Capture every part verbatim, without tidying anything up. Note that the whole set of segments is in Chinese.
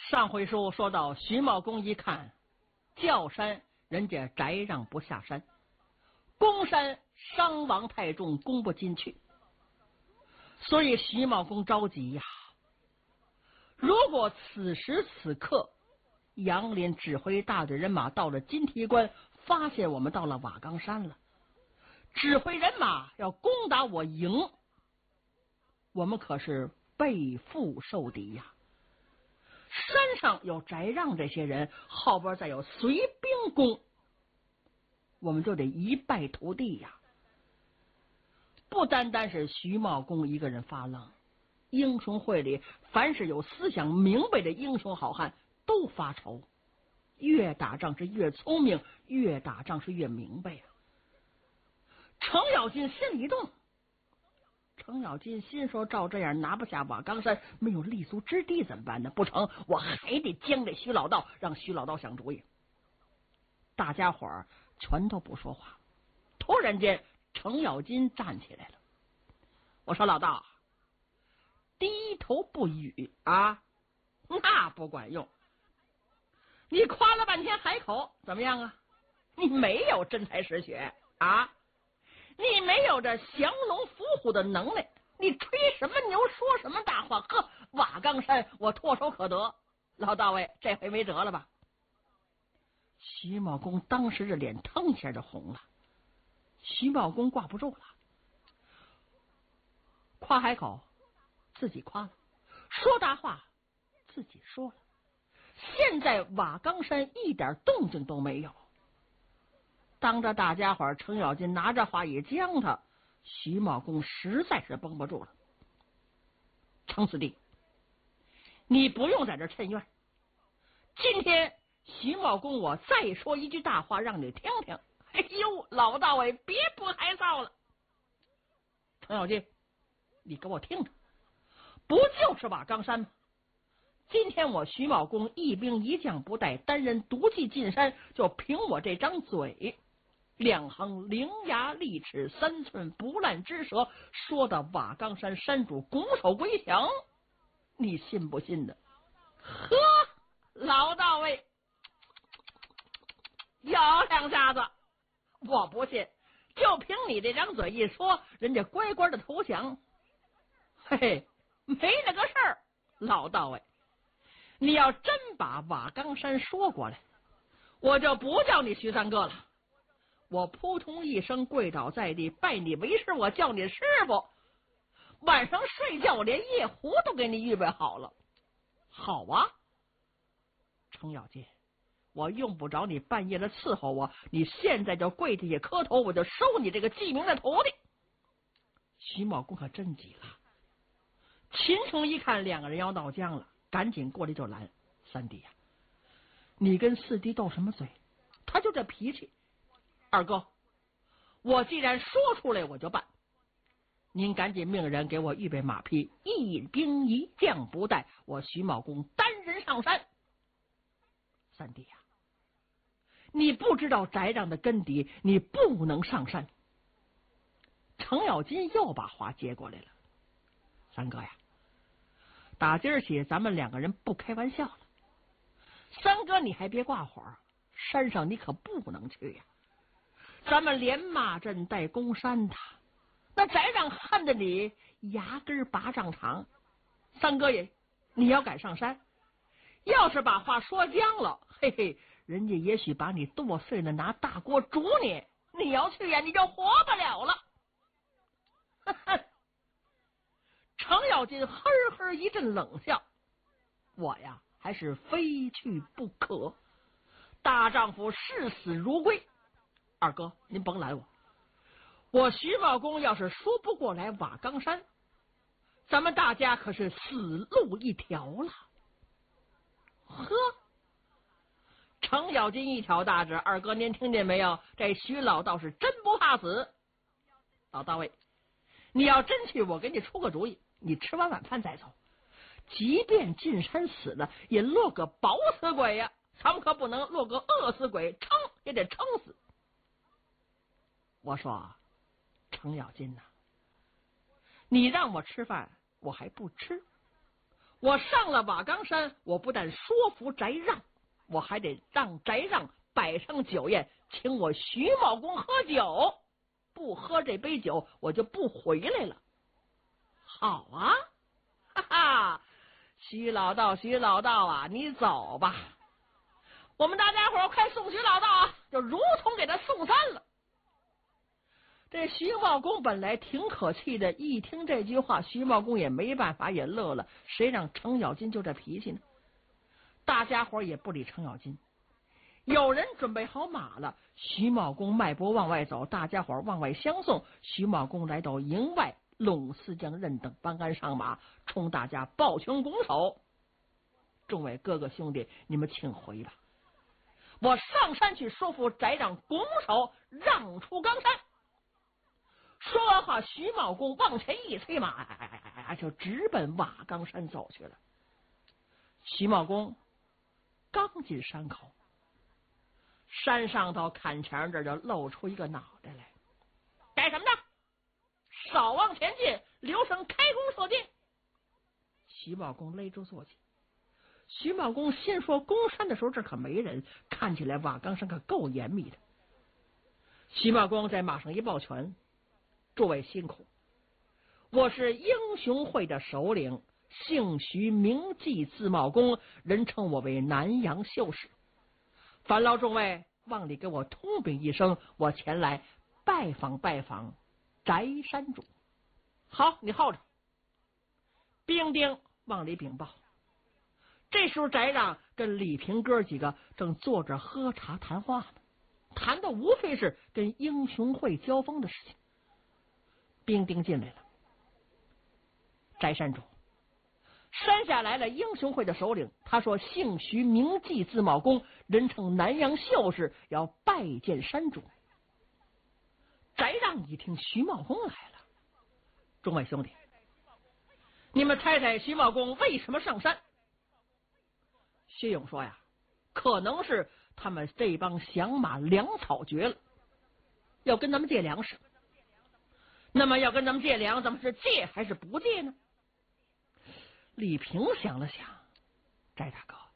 上回书说到，徐茂公一看叫山，人家翟让不下山，攻山伤亡太重，攻不进去，所以徐茂公着急呀。如果此时此刻杨林指挥大队人马到了金提关，发现我们到了瓦岗山了，指挥人马要攻打我营，我们可是背负受敌呀。山上有翟让这些人，后边再有随兵攻，我们就得一败涂地呀。不单单是徐茂公一个人发愣，英雄会里凡是有思想明白的英雄好汉都发愁，越打仗是越聪明，越打仗是越明白呀。程咬金心里一动，程咬金心说，照这样拿不下瓦岗山，没有立足之地怎么办呢？不成，我还得将这徐老道，让徐老道想主意。大家伙儿全都不说话。突然间程咬金站起来了，我说老道，低头不语啊，那不管用。你夸了半天海口怎么样啊？你没有真才实学啊，你没有这降龙伏虎的能耐，你吹什么牛说什么大话？呵，瓦岗山我唾手可得，老大位这回没辙了吧？徐茂公当时这脸腾一下就红了。徐茂公挂不住了，夸海口自己夸了，说大话自己说了，现在瓦岗山一点动静都没有。当着大家伙，程咬金拿着话一将他，徐茂公实在是绷不住了。程四弟，你不用在这趁怨，今天徐茂公我再说一句大话让你听听。哎呦，老大伟别不害臊了。程咬金，你给我听听，不就是瓦岗山吗？今天我徐茂公一兵一将不带，单人独骑进山，就凭我这张嘴，两行伶牙俐齿，三寸不烂之舌，说的瓦岗山山主拱手归降，你信不信的？呵，老大卫咬两下子，我不信，就凭你这张嘴一说，人家乖乖的投降。嘿嘿，没那个事儿，老大卫，你要真把瓦岗山说过来，我就不叫你徐三哥了，我扑通一声跪倒在地，拜你为师，我叫你师傅。晚上睡觉我连夜壶都给你预备好了。好啊，程咬金，我用不着你半夜的伺候我，你现在就跪地下磕头，我就收你这个记名的徒弟。徐茂公可真急了。秦琼一看两个人要闹僵了，赶紧过来就拦。三弟呀、啊，你跟四弟斗什么嘴？他就这脾气。二哥，我既然说出来我就办，您赶紧命人给我预备马匹，一兵一将不带，我徐茂公单人上山。三弟呀、啊，你不知道翟让的根底，你不能上山。程咬金又把话接过来了。三哥呀，打今儿起咱们两个人不开玩笑了。三哥你还别挂火，山上你可不能去呀。咱们连骂阵带攻山的，那翟让恨得你牙根拔丈长。三哥也你要敢上山，要是把话说僵了，嘿嘿，人家也许把你剁碎了，拿大锅煮你。你要去呀，你就活不了了。程咬金呵呵一阵冷笑，我呀还是非去不可，大丈夫视死如归。二哥您甭拦我，我徐茂公要是说不过来瓦岗山，咱们大家可是死路一条了。呵，程咬金一挑大指，二哥您听见没有？这徐老道是真不怕死。老大卫，你要真去，我给你出个主意，你吃完晚饭再走，即便进山死了，也落个饱死鬼呀、啊！咱们可不能落个饿死鬼，撑也得撑死。我说程咬金呐、啊，你让我吃饭我还不吃， 我上了瓦岗山，我不但说服翟让，我还得让翟让摆上酒宴，请我徐茂公喝酒。不喝这杯酒，我就不回来了。好啊，哈哈，徐老道，徐老道啊，你走吧。我们大家伙快送徐老道啊，就如同给他送散了。这徐茂公本来挺可气的，一听这句话，徐茂公也没办法，也乐了。谁让程咬金就这脾气呢？大家伙也不理程咬金。有人准备好马了，徐茂公迈步往外走，大家伙往外相送。徐茂公来到营外，龙四将任等班杆上马，冲大家抱拳拱手：“众位哥哥兄弟，你们请回吧，我上山去说服翟让，拱手让出冈山。”说完话，徐茂公往前一催马，哎，就直奔瓦岗山走去了。徐茂公刚进山口，山上头坎前这就露出一个脑袋来。干什么呢？少往前进，留神开弓射箭。徐茂公勒住坐骑。徐茂公先说攻山的时候，这可没人，看起来瓦岗山可够严密的。徐茂公在马上一抱拳：“诸位辛苦，我是英雄会的首领，姓徐名季，字茂公，人称我为南阳秀士。烦劳众位往里给我通禀一声，我前来拜访拜访翟山主。”好，你候着。兵丁往里禀报。这时候翟让跟李平哥几个正坐着喝茶谈话呢，谈的无非是跟英雄会交锋的事情。兵丁进来了：“翟山主，山下来了英雄会的首领，他说姓徐名季，字茂公，人称南阳秀士，要拜见山主。”翟让一听徐茂公来了，众位兄弟，你们猜猜徐茂公为什么上山？薛勇说呀，可能是他们这帮响马粮草绝了，要跟咱们借粮食。那么要跟咱们借粮，咱们是借还是不借呢？李平想了想：“翟大哥，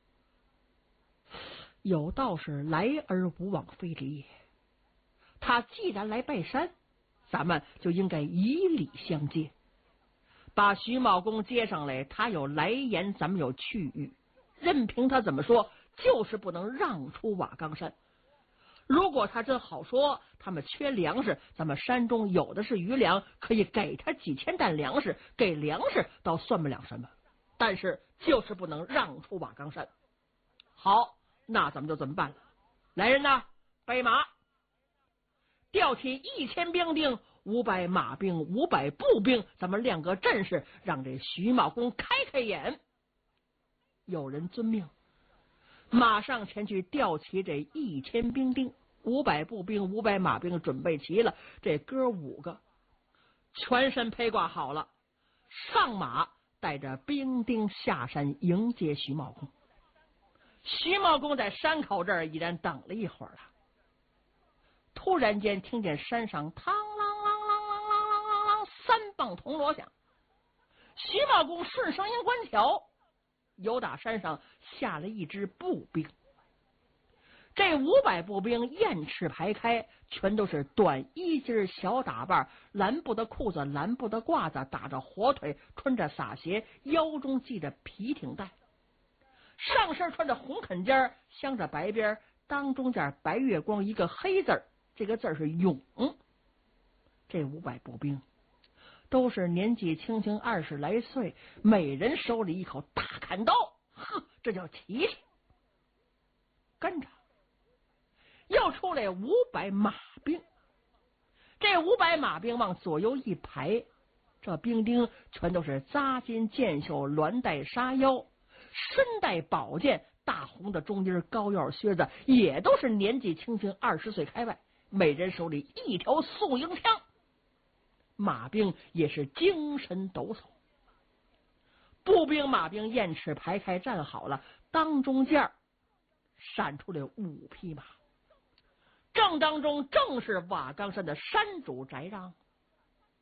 有道是来而无往非礼也。他既然来拜山，咱们就应该以礼相接，把徐茂公接上来。他有来言，咱们有去语，任凭他怎么说，就是不能让出瓦岗山。如果他真好说，他们缺粮食，咱们山中有的是余粮，可以给他几千担粮食，给粮食倒算不了什么，但是就是不能让出瓦岗山。好，那咱们就这么办了。来人呐，备马，调起一千兵丁，五百马兵，五百步兵，咱们亮个阵势，让这徐茂公开开眼。有人遵命，马上前去调起这一千兵丁，五百步兵，五百马兵准备齐了。这哥五个全身披挂好了，上马带着兵丁下山迎接徐茂公。徐茂公在山口这儿已然等了一会儿了，突然间听见山上嘡啷啷啷啷啷啷啷三棒铜锣响。徐茂公顺声音观瞧，由打山上下了一支步兵。这五百步兵燕翅排开，全都是短衣襟小打扮，蓝布的裤子，蓝布的褂子，打着火腿，穿着洒鞋，腰中系着皮挺带，上身穿着红肯肩，镶着白边，当中间白月光一个黑字，这个字是勇。这五百步兵都是年纪轻轻二十来岁，每人手里一口大砍刀，呵，这叫齐气。跟着又出来五百马兵，这五百马兵往左右一排，这兵丁全都是扎金箭袖，鸾带沙腰，身带宝剑，大红的中衣，高腰靴子，也都是年纪轻轻二十岁开外，每人手里一条素营枪。马兵也是精神抖擞，步兵马兵燕翅排开站好了，当中间闪出来五匹马，正当中正是瓦岗山的山主翟让。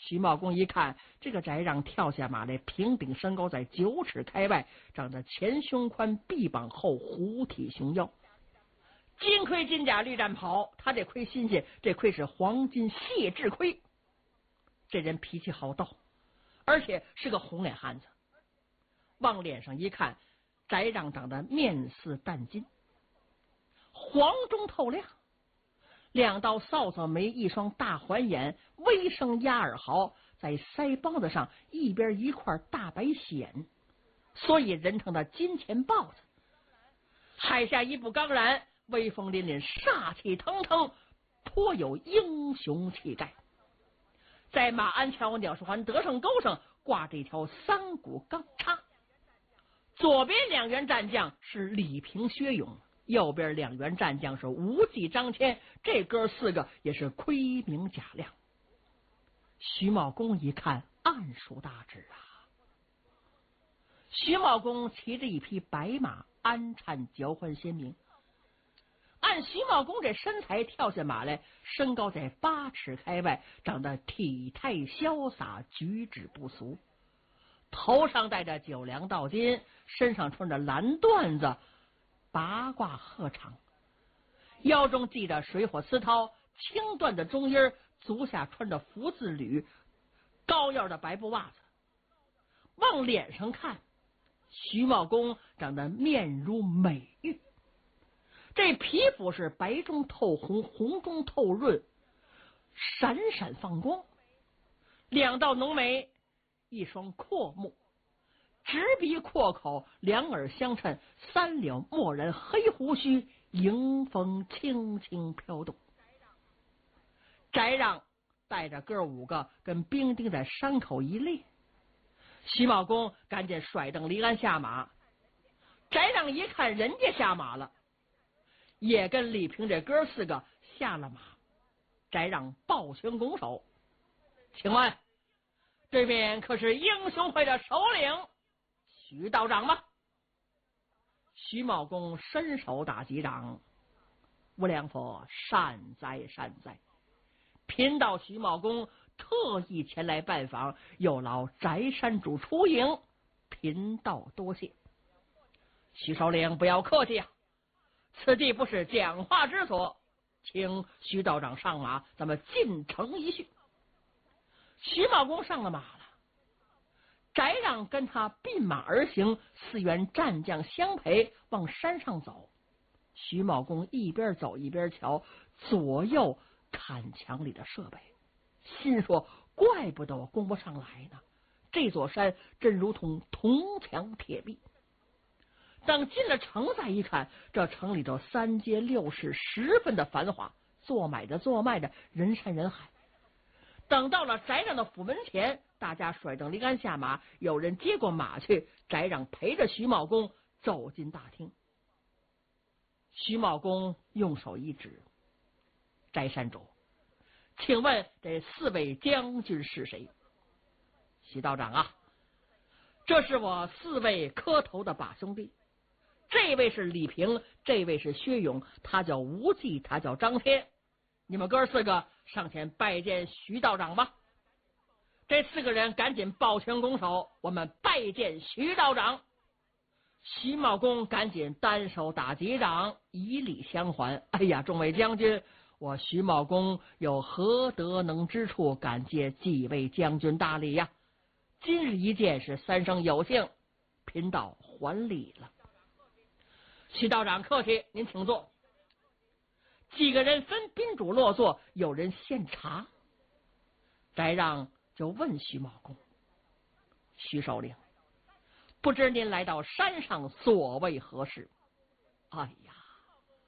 徐茂公一看，这个翟让跳下马来，平顶身高在九尺开外，长得前胸宽，臂膀厚，虎体熊腰。金盔金甲绿战袍，他这盔新鲜，这盔是黄金谢志盔。这人脾气好斗，而且是个红脸汉子。往脸上一看，翟让长得面似淡金，黄中透亮，两道扫帚眉，一双大环眼，微生鸭耳毫，在腮帮子上一边一块大白藓，所以人称他金钱豹子。海下一步刚然，威风凛凛，煞气腾腾，颇有英雄气概。在马鞍桥鸟市环德胜沟上挂着一条三股钢叉，左边两员战将是李平、薛勇，右边两员战将是无忌、张骞，这哥四个也是盔明甲亮。徐茂公一看，暗属大志啊！徐茂公骑着一匹白马，鞍颤交换鲜明。按徐茂公这身材跳下马来，身高在八尺开外，长得体态潇洒，举止不俗。头上戴着九梁道巾，身上穿着蓝缎子，八卦鹤氅，腰中系着水火丝绦，青缎的中衣，足下穿着福字履，高腰的白布袜子。往脸上看，徐茂公长得面如美玉，这皮肤是白中透红，红中透润，闪闪放光，两道浓眉，一双阔目，直鼻阔口，两耳相衬，三绺漠然，黑胡须迎风轻轻飘动。翟让带着哥五个跟兵丁在山口一列，徐茂公赶紧甩蹬离鞍下马。翟让一看人家下马了，也跟李平这哥四个下了马。翟让抱拳拱手，请问这边可是英雄会的首领徐道长吗？徐茂公伸手打击掌，无良佛善哉善哉。贫道徐茂公特意前来拜访，有劳翟山主出迎，贫道多谢。徐首领不要客气啊，此地不是讲话之所，请徐道长上马，咱们进城一叙。徐茂公上了马了，翟让跟他并马而行，四员战将相陪往山上走。徐茂公一边走一边瞧，左右看墙里的设备，心说怪不得我攻不上来呢，这座山真如同铜墙铁壁。等进了城再一看，这城里头三街六市十分的繁华，做买的做卖的，人山人海。等到了翟让的府门前，大家甩蹬离鞍下马，有人接过马去，翟让陪着徐茂公走进大厅。徐茂公用手一指，翟山主，请问这四位将军是谁？徐道长啊，这是我四位磕头的把兄弟，这位是李平，这位是薛勇，他叫无忌，他叫张骞。你们哥四个上前拜见徐道长吧。这四个人赶紧抱拳拱手，我们拜见徐道长。徐茂公赶紧单手打几掌，以礼相还。哎呀，众位将军，我徐茂公有何德能之处，感谢几位将军大礼呀！今日一见是三生有幸，贫道还礼了。徐道长客气，您请坐。几个人分宾主落座，有人献茶。翟让就问徐茂公：徐首领，不知您来到山上所为何事？哎呀，